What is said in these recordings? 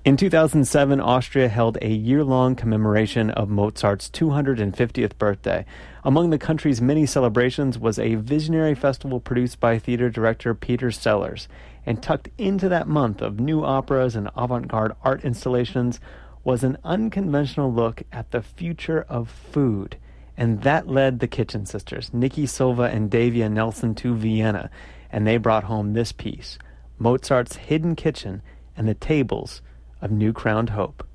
In 2007, Austria held a year-long commemoration of Mozart's 250th birthday. Among the country's many celebrations was a visionary festival produced by theater director Peter Sellers. And tucked into that month of new operas and avant-garde art installations was an unconventional look at the future of food. And that led the Kitchen Sisters, Nikki Silva and Davia Nelson, to Vienna. And they brought home this piece, Mozart's Hidden Kitchen and the Tables of New Crowned Hope.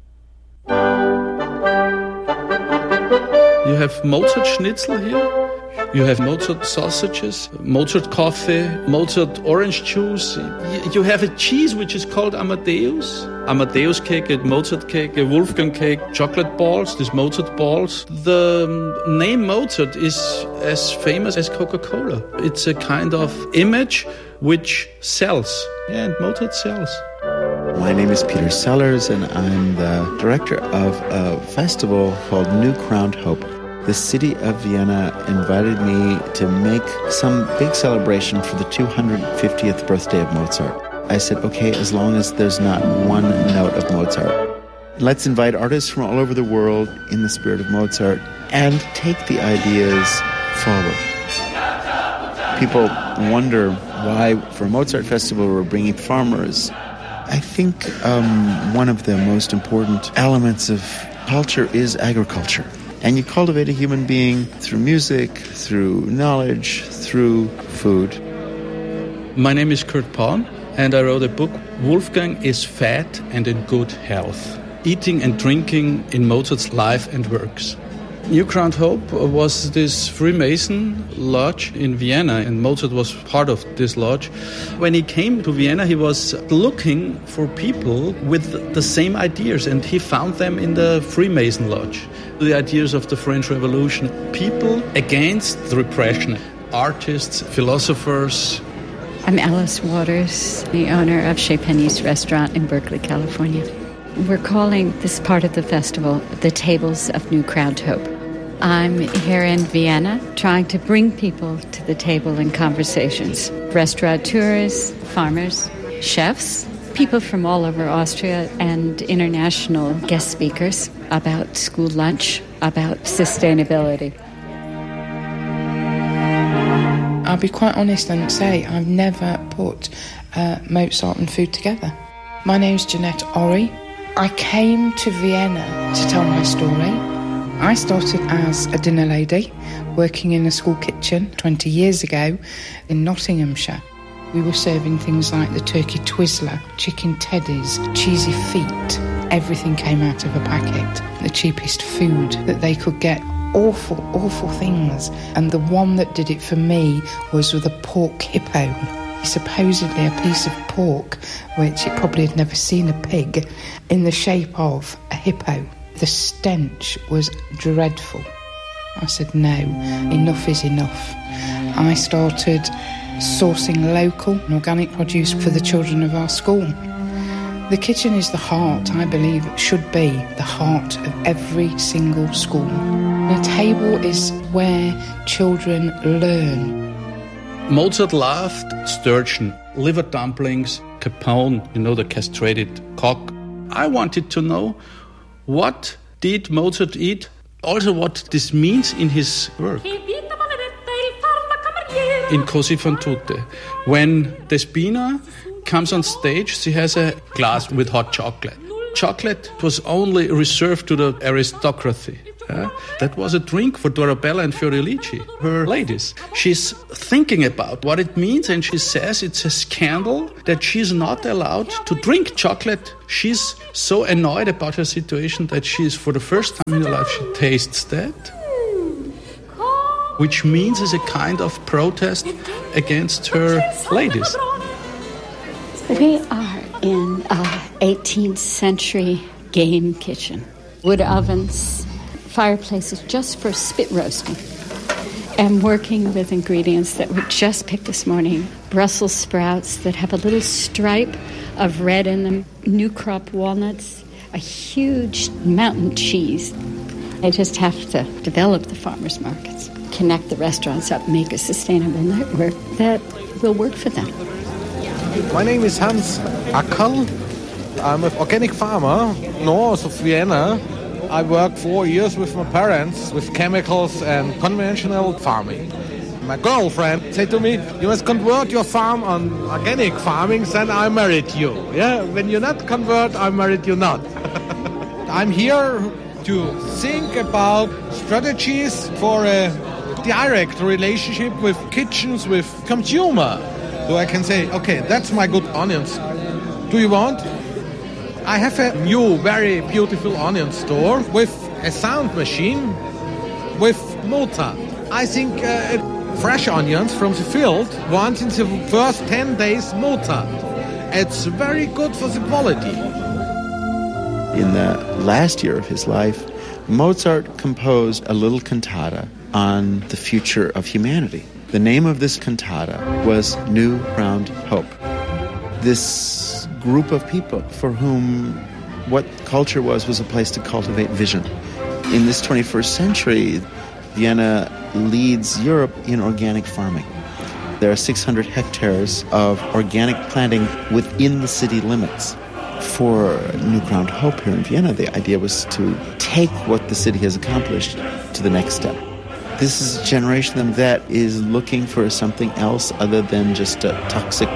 You have Mozart Schnitzel here. You have Mozart sausages, Mozart coffee, Mozart orange juice. You have a cheese which is called Amadeus. Amadeus cake, a Mozart cake, a Wolfgang cake, chocolate balls, these Mozart balls. The name Mozart is as famous as Coca-Cola. It's a kind of image which sells. Yeah, and Mozart sells. My name is Peter Sellers, and I'm the director of a festival called New Crowned Hope. The city of Vienna invited me to make some big celebration for the 250th birthday of Mozart. I said, okay, as long as there's not one note of Mozart. Let's invite artists from all over the world in the spirit of Mozart and take the ideas forward. People wonder why, for a Mozart festival, we're bringing farmers. I think one of the most important elements of culture is agriculture. And you cultivate a human being through music, through knowledge, through food. My name is Kurt Paun, and I wrote a book, Wolfgang is Fat and in Good Health, Eating and Drinking in Mozart's Life and Works. New Crowned Hope was this Freemason lodge in Vienna, and Mozart was part of this lodge. When he came to Vienna, he was looking for people with the same ideas, and he found them in the Freemason lodge. The ideas of the French Revolution, people against the repression, artists, philosophers. I'm Alice Waters, the owner of Chez Penny's restaurant in Berkeley, California. We're calling this part of the festival the Tables of New Crowned Hope. I'm here in Vienna trying to bring people to the table in conversations. Restaurateurs, farmers, chefs, people from all over Austria, and international guest speakers about school lunch, about sustainability. I'll be quite honest and say I've never put Mozart and food together. My name's Jeanette Orry. I came to Vienna to tell my story. I started as a dinner lady working in a school kitchen 20 years ago in Nottinghamshire. We were serving things like the turkey twizzler, chicken teddies, cheesy feet. Everything came out of a packet. The cheapest food that they could get. Awful, awful things. And the one that did it for me was with a pork hippo. Supposedly a piece of pork, which it probably had never seen a pig, in the shape of a hippo. The stench was dreadful. I said, no, enough is enough. I started sourcing local and organic produce for the children of our school. The kitchen is the heart, I believe it should be, the heart of every single school. The table is where children learn. Mozart loved sturgeon, liver dumplings, capone, the castrated cock. I wanted to know, what did Mozart eat? Also what this means in his work. In Così fan tutte, when Despina comes on stage, she has a glass with hot chocolate. Chocolate was only reserved to the aristocracy. That was a drink for Dorabella and Fiorilici, her ladies. She's thinking about what it means, and she says it's a scandal that she's not allowed to drink chocolate. She's so annoyed about her situation that she's, for the first time in her life, she tastes that, which means is a kind of protest against her ladies. We are in an 18th century game kitchen. Wood ovens, fireplaces just for spit roasting, and working with ingredients that we just picked this morning. Brussels sprouts that have a little stripe of red in them, new crop walnuts, a huge mountain cheese. They just have to develop the farmers markets, connect the restaurants up, make a sustainable network that will work for them. My name is Hans Ackerl. I'm an organic farmer north of Vienna. I worked 4 years with my parents with chemicals and conventional farming. My girlfriend said to me, you must convert your farm on organic farming, then I married you. Yeah, when you not convert, I married you not. I'm here to think about strategies for a direct relationship with kitchens, with consumer. So I can say, okay, that's my good onions. Do you want? I have a new, very beautiful onion store with a sound machine, with motor. I think fresh onions from the field, once in the first 10 days motor. It's very good for the quality. In the last year of his life, Mozart composed a little cantata on the future of humanity. The name of this cantata was New Crowned Hope. This group of people for whom what culture was a place to cultivate vision. In this 21st century, Vienna leads Europe in organic farming. There are 600 hectares of organic planting within the city limits. For New Crowned Hope here in Vienna, the idea was to take what the city has accomplished to the next step. This is a generation that is looking for something else other than just a toxic